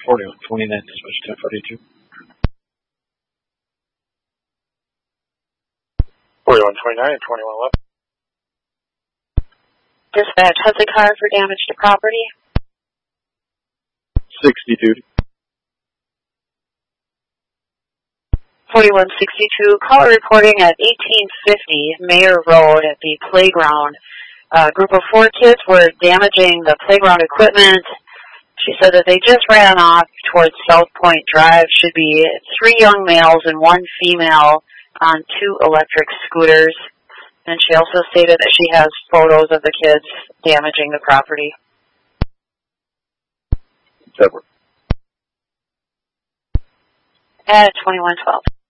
4129, dispatch 1042. 4129 and 2111. Dispatch, has a car for damage to property? 60 duty. 4162, caller reporting at 1850 Mayor Road at the playground. A group of 4 kids were damaging the playground equipment. She said that they just ran off towards South Point Drive. Should be 3 young males and 1 female on 2 electric scooters. And she also stated that she has photos of the kids damaging the property. Edward. At 2112.